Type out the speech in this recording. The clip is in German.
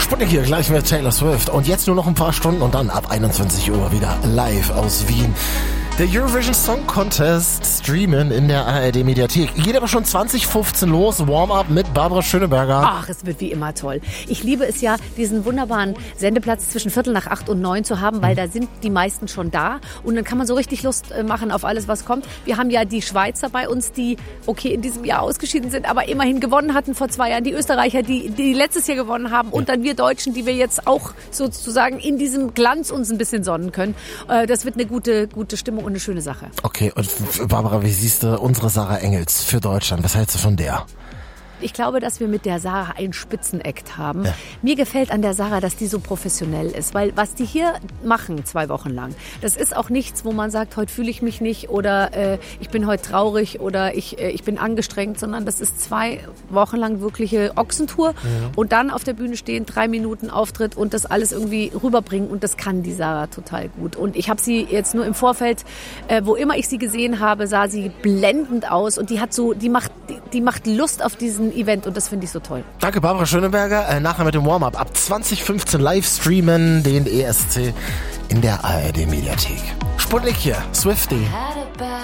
Sputnik hier, gleich mit Taylor Swift. Und jetzt nur noch ein paar Stunden und dann ab 21 Uhr wieder live aus Wien. Der Eurovision Song Contest streamen in der ARD-Mediathek. Geht aber schon 2015 los. Warm-up mit Barbara Schöneberger. Ach, es wird wie immer toll. Ich liebe es ja, diesen wunderbaren Sendeplatz zwischen 7:45 und 9 zu haben, weil da sind die meisten schon da. Und dann kann man so richtig Lust machen auf alles, was kommt. Wir haben ja die Schweizer bei uns, die, okay, in diesem Jahr ausgeschieden sind, aber immerhin gewonnen hatten vor 2 Jahren. Die Österreicher, die letztes Jahr gewonnen haben. Und dann wir Deutschen, die wir jetzt auch sozusagen in diesem Glanz uns ein bisschen sonnen können. Das wird eine gute Stimmung und eine schöne Sache. Okay, und Barbara, wie siehst du unsere Sarah Engels für Deutschland? Was hältst du von der? Ich glaube, dass wir mit der Sarah einen Spitzenakt haben. Ja. Mir gefällt an der Sarah, dass die so professionell ist, weil was die hier machen 2 Wochen lang, das ist auch nichts, wo man sagt, heute fühle ich mich nicht oder ich bin heute traurig oder ich bin angestrengt, sondern das ist 2 Wochen lang wirkliche Ochsentour und dann auf der Bühne stehen, 3 Minuten Auftritt und das alles irgendwie rüberbringen und das kann die Sarah total gut. Und ich habe sie jetzt nur im Vorfeld, wo immer ich sie gesehen habe, sah sie blendend aus und die macht Lust auf diesen Event und das finde ich so toll. Danke, Barbara Schöneberger. Nachher mit dem Warm-up. Ab 2015 live streamen den ESC in der ARD-Mediathek. Sputnik hier, Swiftie.